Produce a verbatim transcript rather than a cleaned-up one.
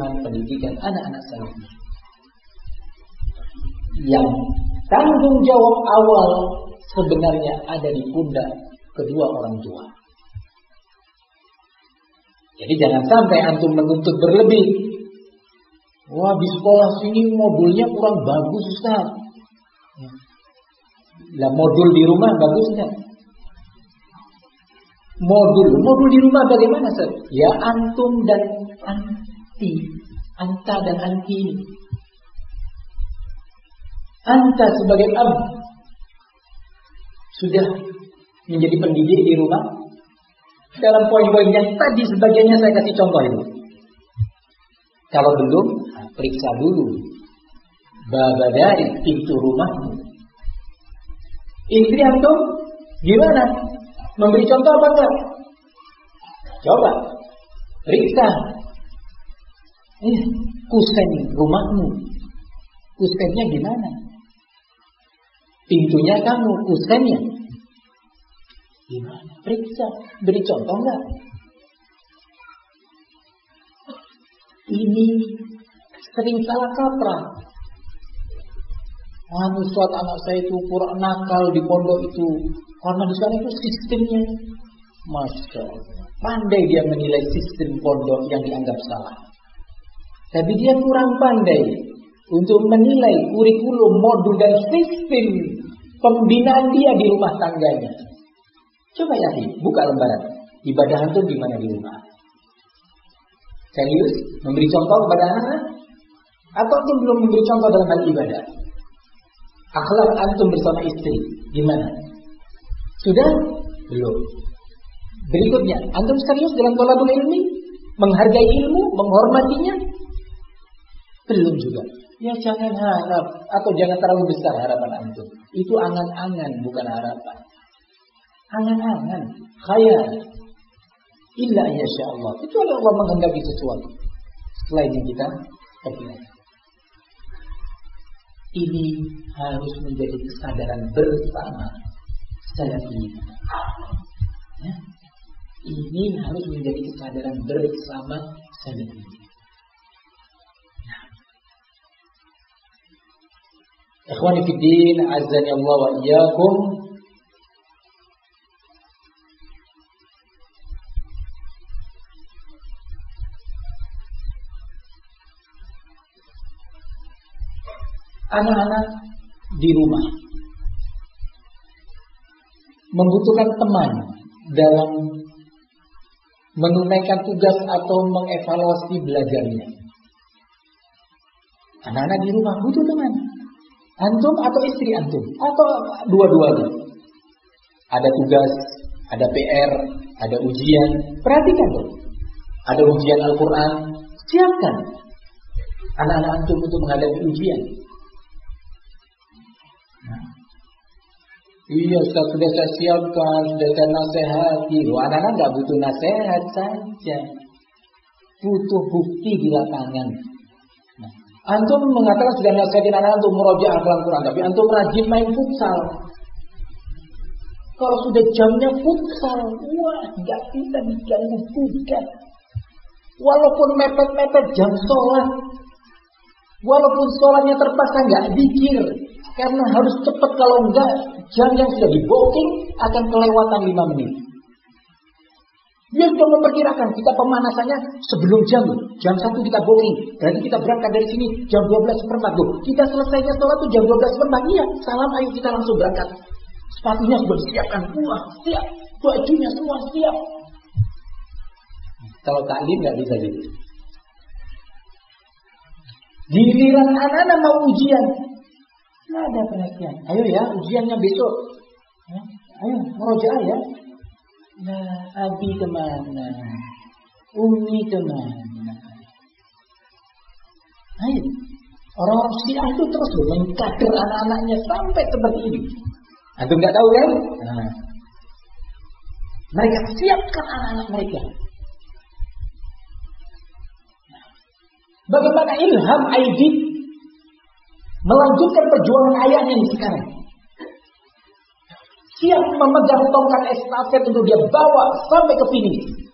pengasuhan pendidikan anak-anak salafi. Yang tanggung jawab awal sebenarnya ada di pundak kedua orang tua. Jadi jangan sampai antum menuntut berlebih. Wah, di sekolah sini modulnya kurang bagus, Ustaz. Lah modul di rumah bagus enggak? Modul, modul di rumah bagaimana, Ustaz? Ya antum dan anti, anta dan anti ini. Anta sebagai ab sudah menjadi pendidik di rumah. Dalam poin-poin yang tadi sebagiannya saya kasih contoh itu. Kalau belum, periksa dulu babadari pintu rumahmu. Istri antum gimana? Memberi contoh apa enggak? Coba periksa. Eh, kusen rumahmu. Kusennya gimana? Pintunya kamu, kusennya gimana? Periksa, beri contoh enggak? Ini sering salah kaprah. Anu suat anak saya itu kurang nakal di pondok itu karena di sana itu sistemnya, masya Allah, pandai dia menilai sistem pondok yang dianggap salah. Tapi dia kurang pandai untuk menilai kurikulum, modul dan sistem pembinaan dia di rumah tangganya. Coba ya, buka lembaran ibadah antum gimana di rumah. Serius memberi contoh kepada anak-anak? Atau antum belum memberi contoh dalam hal ibadah? Akhlak antum bersama istri gimana? Sudah? Belum. Berikutnya, antum serius dalam thalabul ilmi? Menghargai ilmu, menghormatinya? Belum juga. Ya jangan harap atau jangan terlalu besar harapan antum. Itu angan-angan bukan harapan. Angan-angan, khayal. Illa insya Allah. Itu adalah Allah menghendaki sesuatu. Selain yang kita perbuat. Ini harus menjadi kesadaran bersama salafi. Ya. Ini harus menjadi kesadaran bersama salafi. Ikhwani fi din, azzani Allah wa iyyakum. Anak-anak di rumah membutuhkan teman dalam menunaikan tugas atau mengevaluasi belajarnya. Anak-anak di rumah butuh teman. Antum atau istri antum atau dua-duanya. Ada tugas, ada P R, ada ujian. Perhatikan tuh. Ada ujian Al-Quran. Siapkan anak-anak antum untuk menghadapi ujian. Nah. Iya, sudah saya siapkan, sudah saya nasihati. Loh, anak-anak nggak butuh nasihat saja, butuh bukti di lapangan. Nah, antum mengatakan sudah nasihatin anak-anak untuk murojaah Al-Quran, tapi antum rajin main futsal. Kalau sudah jamnya futsal, wah, nggak bisa diganggu gugat. Walaupun mepet-mepet jam sholat, walaupun sholatnya terpaksa nggak dikir, karena harus cepat, kalau enggak jam yang sudah di booking akan kelewatan lima menit. Dia sudah memperkirakan kita pemanasannya sebelum jam jam satu kita booking. Berarti kita berangkat dari sini jam dua belas seperempat. Loh, kita selesainya sholat tuh jam dua belas seperempat. Iya, salam ayo kita langsung berangkat. Sepatunya sudah disiapkan, wah siap, bajunya semua siap. Kalau taklim nggak bisa gitu. Giliran anak-anak mau ujian, nggak ada perhatian. Ayo ya, ujiannya besok. Ya, ayo, murojaah ya. Nah, Abi kemana? Umi kemana? Ayo. Orang-orang Syiah itu terus loh mengkader anak-anaknya sampai seperti ini. Antum nggak tahu kan? Nah. Mereka siapkan anak-anak mereka. Bagaimana Ilham Aidit melanjutkan perjuangan ayahnya di sekarang? Siap memegang tongkat estafet untuk dia bawa sampai ke finish.